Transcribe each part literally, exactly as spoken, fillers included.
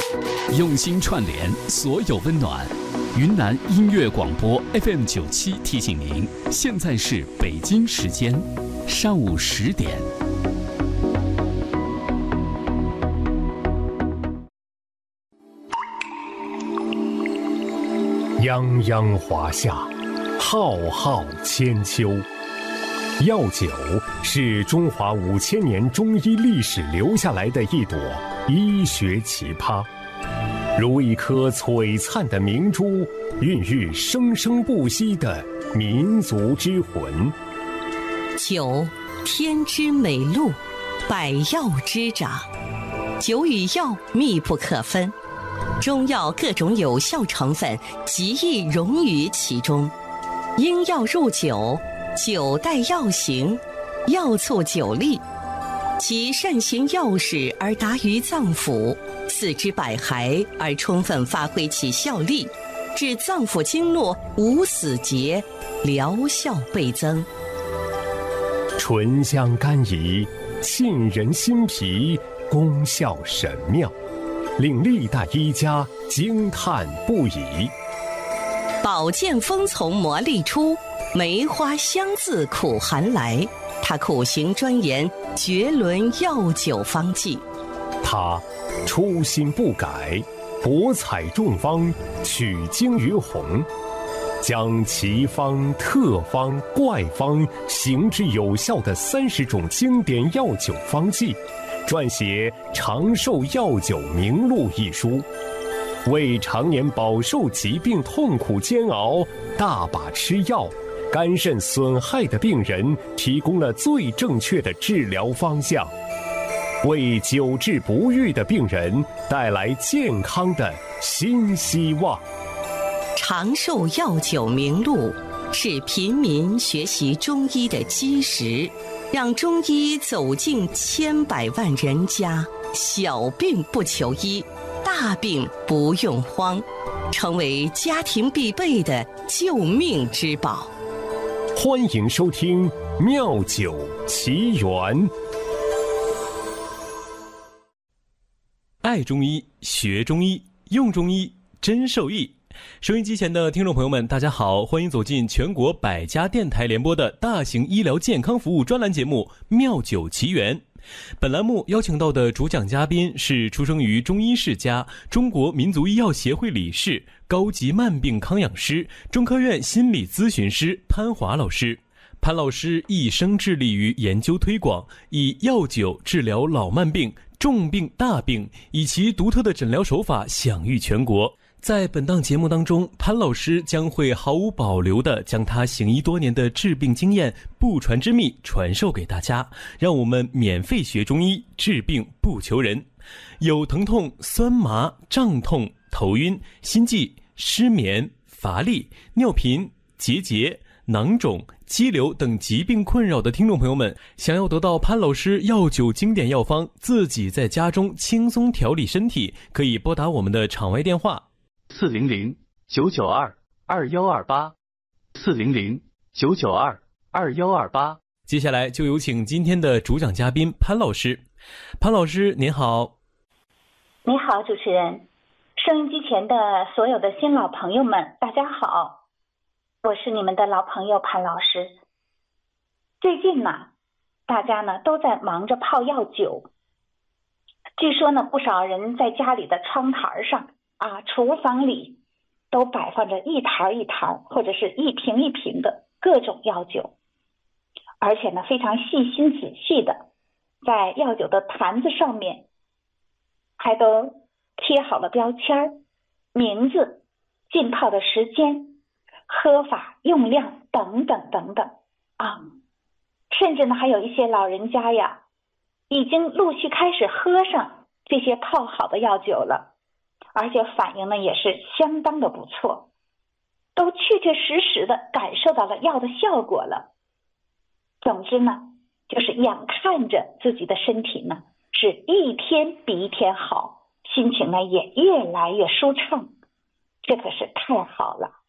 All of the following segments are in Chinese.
用心串联所有温暖。云南音乐广播 F M 九七提醒您，现在是北京时间上午十点。 泱泱华夏，浩浩千秋。药酒是中华五千年中医历史留下来的一朵医学奇葩，如一颗璀璨的明珠，孕育生生不息的民族之魂。 酒，天之美露，百药之长，酒与药密不可分，中药各种有效成分极易融于其中，因药入酒，酒带药行，药促酒力，其善行药使而达于脏腑，四肢百骸而充分发挥其效力，致脏腑经络无死结，疗效倍增。 醇香甘怡，沁人心脾，功效神妙，令历代医家惊叹不已。 宝剑锋从磨砺出，梅花香自苦寒来。他苦行钻研，绝伦药酒方剂。 他初心不改，博采众方，取经于弘，将奇方、特方、怪方行之有效的三十种经典药酒方剂，撰写《长寿药酒名录》一书，为常年饱受疾病痛苦煎熬、大把吃药、肝肾损害的病人提供了最正确的治疗方向，为久治不愈的病人带来健康的新希望。 长寿药酒名录是平民学习中医的基石，让中医走进千百万人家，小病不求医，大病不用慌，成为家庭必备的救命之宝。 欢迎收听《妙酒奇缘》。 爱中医，学中医，用中医，真受益。收音机前的听众朋友们，大家好，欢迎走进全国百家电台联播的大型医疗健康服务专栏节目《妙酒奇缘》。本栏目邀请到的主讲嘉宾是出生于中医世家、中国民族医药协会理事、高级慢病康养师、中科院心理咨询师潘华老师。潘老师一生致力于研究推广，以药酒治疗老慢病、重病、大病，以其独特的诊疗手法享誉全国。在本档节目当中，潘老师将会毫无保留地将他行医多年的治病经验、不传之秘传授给大家，让我们免费学中医，治病不求人。有疼痛、酸麻、胀痛、头晕、心悸、失眠、乏力、尿频、结节、囊肿、肌瘤等疾病困扰的听众朋友们，想要得到潘老师药酒经典药方，自己在家中轻松调理身体，可以拨打我们的场外电话四零零九九二二幺二八，四零零九九二二幺二八。 接下来就有请今天的主讲嘉宾潘老师。潘老师您好。 你好，主持人，收音机前的所有的新老朋友们，大家好，我是你们的老朋友潘老师。最近呢，大家呢都在忙着泡药酒，据说呢，不少人在家里的窗台上啊，厨房里都摆放着一坛一坛或者是一瓶一瓶的各种药酒，而且呢非常细心仔细的在药酒的坛子上面还都贴好了标签，名字、浸泡的时间、喝法、用量等等等等啊，甚至呢还有一些老人家呀已经陆续开始喝上这些泡好的药酒了，而且反应呢也是相当的不错，都确确实实的感受到了药的效果了。总之呢，就是眼看着自己的身体呢是一天比一天好，心情呢也越来越舒畅，这可是太好了。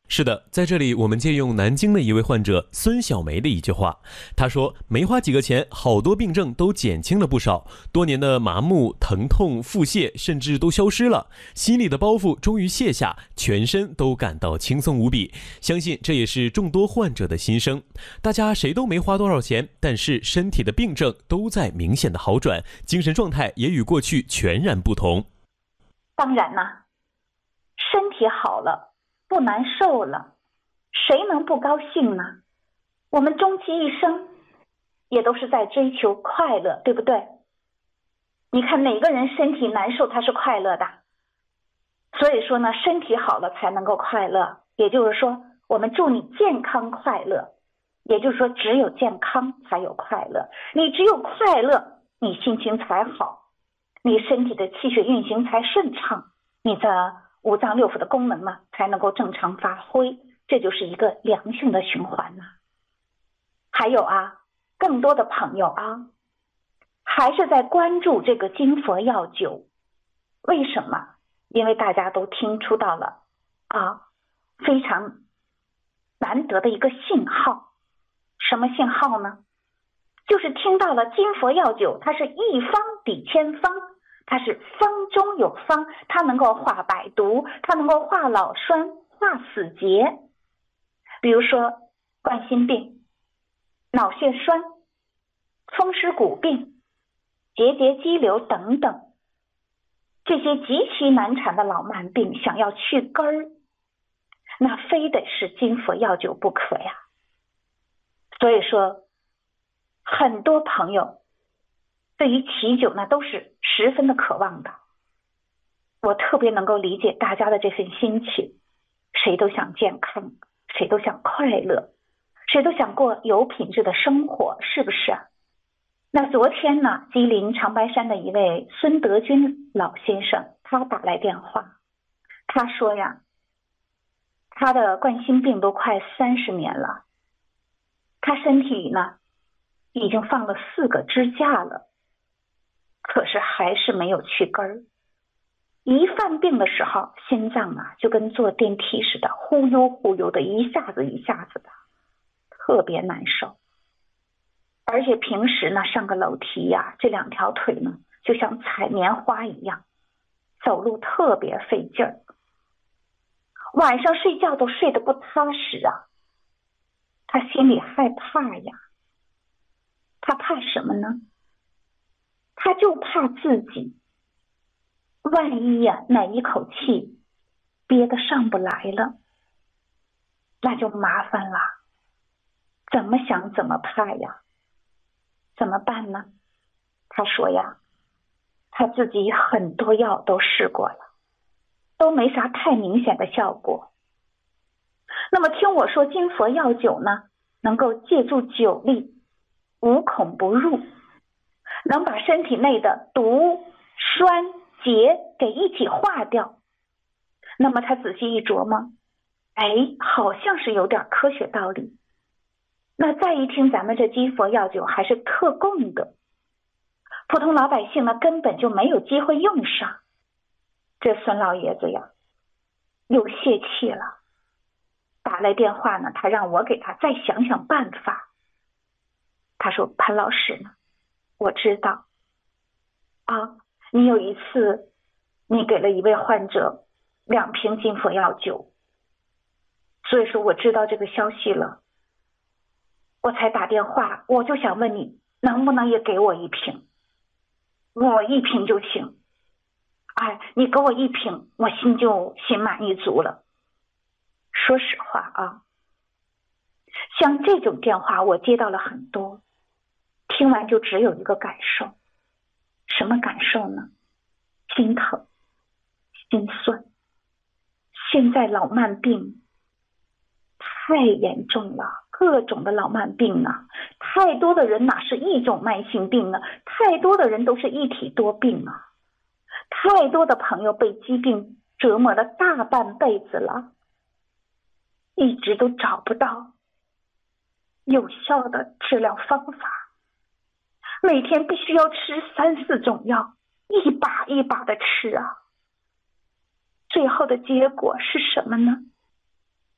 是的，在这里我们借用南京的一位患者孙小梅的一句话，她说没花几个钱，好多病症都减轻了不少，多年的麻木、疼痛、腹泻甚至都消失了，心里的包袱终于卸下，全身都感到轻松无比。相信这也是众多患者的心声。大家谁都没花多少钱，但是身体的病症都在明显的好转，精神状态也与过去全然不同。 当然呢，身体好了不难受了，谁能不高兴呢？我们终其一生也都是在追求快乐，对不对？你看哪个人身体难受他是快乐的？所以说呢，身体好了才能够快乐，也就是说我们祝你健康快乐，也就是说只有健康才有快乐，你只有快乐你心情才好，你身体的气血运行才顺畅，你的五脏六腑的功能呢才能够正常发挥，这就是一个良性的循环呢。还有啊，更多的朋友啊，还是在关注这个金佛药酒。为什么？因为大家都听出到了啊，非常难得的一个信号。什么信号呢？就是听到了金佛药酒，它是一方抵千方，它是方中有方，它能够化百毒，它能够化老栓，化死结。比如说冠心病、脑血栓、风湿骨病、结节肌瘤等等，这些极其难缠的老慢病，想要去根儿，那非得是金佛药酒不可呀。所以说很多朋友对于祈酒呢都是十分的渴望的，我特别能够理解大家的这份心情，谁都想健康，谁都想快乐，谁都想过有品质的生活，是不是啊？那昨天呢，吉林长白山的一位孙德军老先生，他打来电话，他说呀，他的冠心病都快三十年了，他身体里呢已经放了四个支架了，可是还是没有去根儿。一犯病的时候，心脏啊就跟坐电梯似的，忽悠忽悠的，一下子一下子的，特别难受。而且平时呢上个楼梯呀、啊，这两条腿呢就像踩棉花一样，走路特别费劲儿，晚上睡觉都睡得不踏实啊。他心里害怕呀，他怕什么呢？他就怕自己万一呀、啊、哪一口气憋得上不来了，那就麻烦了。怎么想怎么怕呀？怎么办呢？他说呀，他自己很多药都试过了，都没啥太明显的效果。那么听我说金佛药酒呢，能够借助酒力，无孔不入，能把身体内的毒、栓、结给一起化掉。那么他仔细一琢磨，哎，好像是有点科学道理。那再一听咱们这金佛药酒还是特供的，普通老百姓呢根本就没有机会用上。这孙老爷子呀又泄气了，打来电话呢，他让我给他再想想办法。他说，潘老师呢，我知道啊，你有一次你给了一位患者两瓶金佛药酒，所以说我知道这个消息了，我才打电话，我就想问你能不能也给我一瓶，我一瓶就行。哎，你给我一瓶，我心就心满意足了。说实话啊，像这种电话我接到了很多，听完就只有一个感受。什么感受呢？心疼、心酸。现在老慢病太严重了，各种的老慢病啊，太多的人哪是一种慢性病啊，太多的人都是一体多病啊，太多的朋友被疾病折磨了大半辈子了，一直都找不到有效的治疗方法，每天必须要吃三四种药，一把一把的吃啊。最后的结果是什么呢？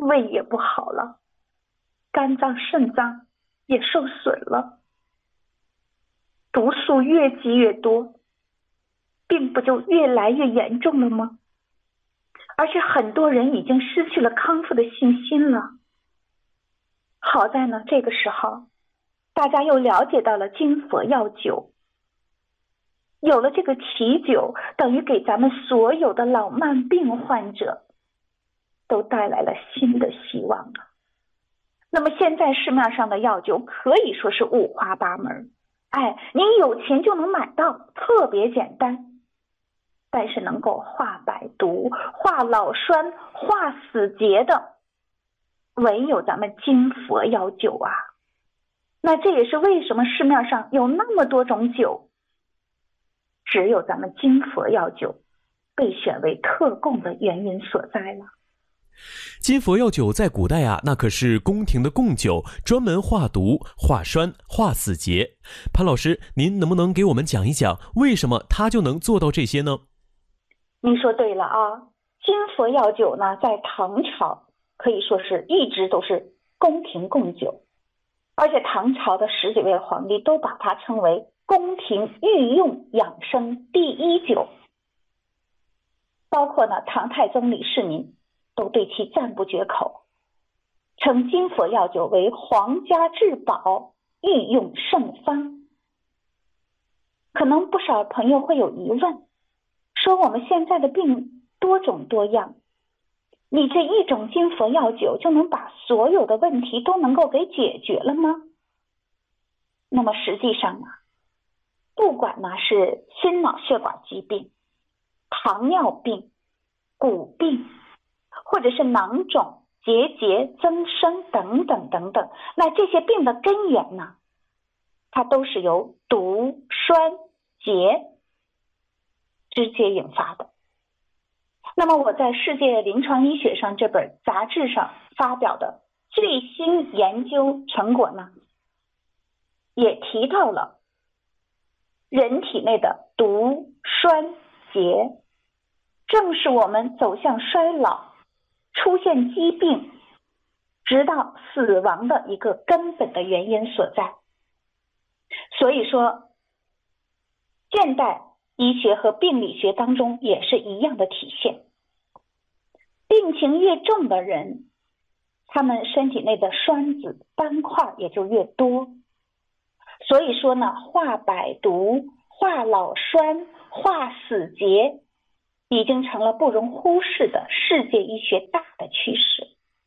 胃也不好了，肝脏肾脏也受损了，毒素越积越多，病不就越来越严重了吗？而且很多人已经失去了康复的信心了。好在呢，这个时候大家又了解到了金佛药酒，有了这个奇酒，等于给咱们所有的老慢病患者都带来了新的希望啊。那么现在市面上的药酒可以说是五花八门，哎，你有钱就能买到，特别简单，但是能够化百毒、化老栓、化死结的，唯有咱们金佛药酒啊。那这也是为什么市面上有那么多种酒，只有咱们金佛药酒被选为特供的原因所在了。 金佛药酒在古代啊，那可是宫廷的贡酒，专门化毒、化栓、化死结。潘老师，您能不能给我们讲一讲，为什么它就能做到这些呢？ 您说对了啊，金佛药酒呢，在唐朝可以说是一直都是宫廷贡酒，而且唐朝的十几位皇帝都把它称为宫廷御用养生第一酒，包括呢唐太宗李世民都对其赞不绝口，称金佛药酒为皇家至宝，御用圣方。可能不少朋友会有疑问，说我们现在的病多种多样，你这一种金佛药酒就能把所有的问题都能够给解决了吗？那么实际上啊，不管呢是心脑血管疾病、糖尿病、骨病，或者是囊肿、结节、增生等等等等，那这些病的根源呢，它都是由毒、栓、结直接引发的。那么我在《世界临床医学》上这本杂志上发表的最新研究成果呢，也提到了人体内的毒、栓、结，正是我们走向衰老、出现疾病直到死亡的一个根本的原因所在。所以说现代医学和病理学当中也是一样的体现，病情越重的人，他们身体内的栓子斑块也就越多。所以说呢，化百毒、化老栓、化死结已经成了不容忽视的世界医学大的趋势。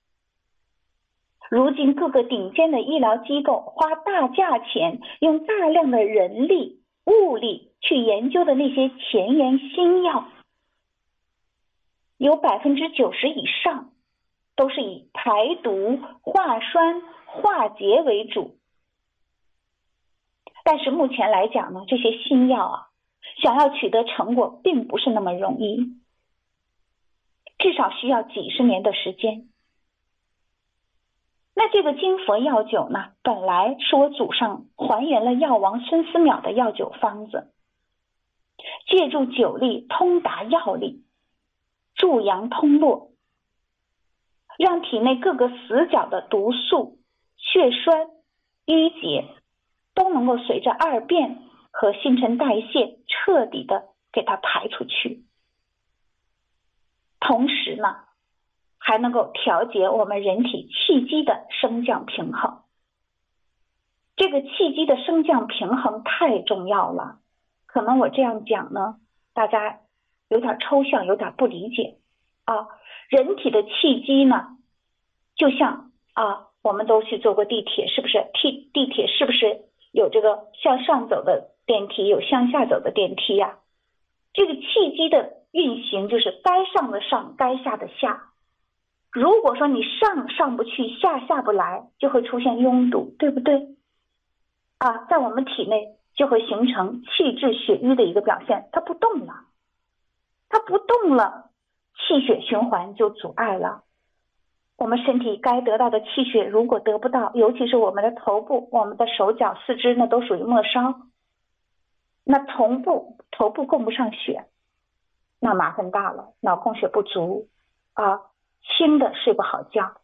如今各个顶尖的医疗机构花大价钱，用大量的人力物力去研究的那些前沿新药，有百分之九十以上都是以排毒、化栓、化结为主。但是目前来讲呢，这些新药啊，想要取得成果并不是那么容易，至少需要几十年的时间。那这个金佛药酒呢，本来是我祖上还原了药王孙思邈的药酒方子，借助酒力通达药力，助阳通络，让体内各个死角的毒素、血栓、淤结都能够随着二便和新陈代谢彻底的给它排出去。同时呢，还能够调节我们人体气机的升降平衡。这个气机的升降平衡太重要了，可能我这样讲呢，大家有点抽象，有点不理解啊。人体的气机呢，就像啊，我们都去坐过地铁，是不是？地地铁是不是有这个向上走的电梯，有向下走的电梯呀、啊？这个气机的运行就是该上的上，该下的下。如果说你上上不去，下下不来，就会出现拥堵，对不对？啊，在我们体内就会形成气滞血瘀的一个表现，它不动了，它不动了，气血循环就阻碍了。我们身体该得到的气血如果得不到，尤其是我们的头部、我们的手脚、四肢，那都属于末梢。那头部头部供不上血，那麻烦大了，脑供血不足啊，轻的睡不好觉，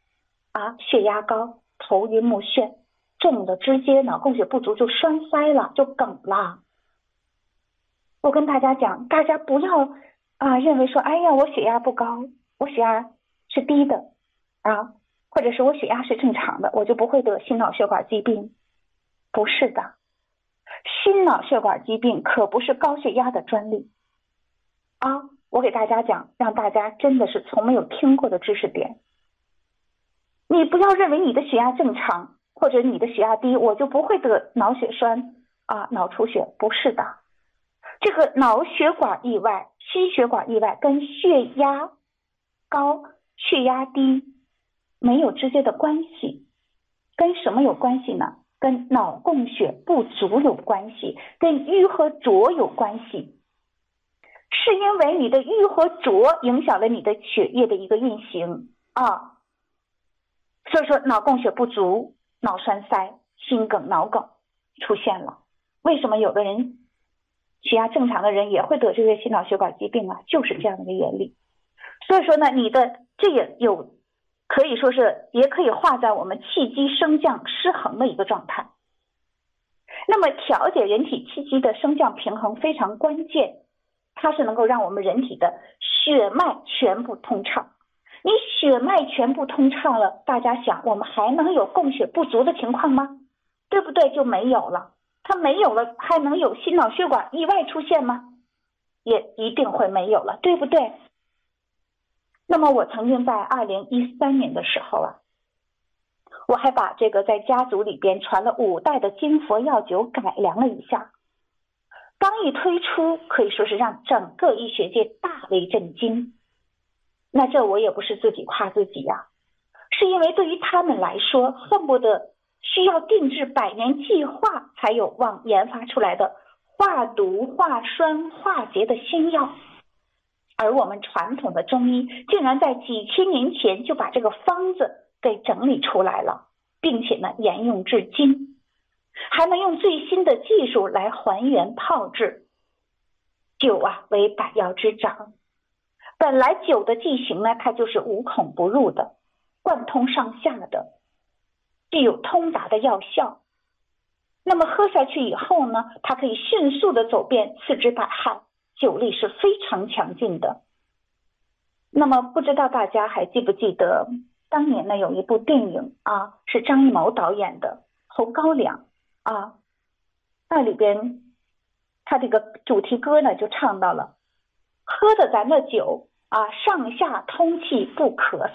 啊，血压高，头晕目眩，重的直接脑供血不足就栓塞了，就梗了。我跟大家讲，大家不要啊认为说，哎呀，我血压不高，我血压是低的啊，或者是我血压是正常的，我就不会得心脑血管疾病。不是的，心脑血管疾病可不是高血压的专利啊！我给大家讲，让大家真的是从没有听过的知识点。你不要认为你的血压正常，或者你的血压低，我就不会得脑血栓啊、脑出血。不是的，这个脑血管意外、心血管意外跟血压高、血压低没有直接的关系。跟什么有关系呢？跟脑供血不足有关系，跟瘀和浊有关系。是因为你的瘀和浊影响了你的血液的一个运行啊，所以说脑供血不足、脑栓塞、心梗、脑梗出现了。为什么有的人血压正常的人也会得这些心脑血管疾病啊？就是这样的一个原理。所以说呢，你的这也有可以说是也可以化在我们气机升降失衡的一个状态。那么调节人体气机的升降平衡非常关键，它是能够让我们人体的血脉全部通畅。你血脉全部通畅了，大家想我们还能有供血不足的情况吗？对不对？就没有了。它没有了，还能有心脑血管意外出现吗？也一定会没有了，对不对？那么我曾经在二零一三年的时候啊，我还把这个在家族里边传了五代的金佛药酒改良了一下。刚一推出，可以说是让整个医学界大为震惊。那这我也不是自己夸自己呀、啊，是因为对于他们来说，恨不得需要定制百年计划才有望研发出来的化毒、化栓、化结的新药。而我们传统的中医竟然在几千年前就把这个方子给整理出来了，并且呢沿用至今，还能用最新的技术来还原泡制。酒啊为百药之长，本来酒的剂型呢，它就是无孔不入的，贯通上下的，具有通达的药效。那么喝下去以后呢，它可以迅速的走遍四肢百骸，酒力是非常强劲的。那么不知道大家还记不记得当年呢有一部电影啊，是张艺谋导演的《侯高粱》啊，那里边他这个主题歌呢就唱到了，喝的咱的酒啊，上下通气不咳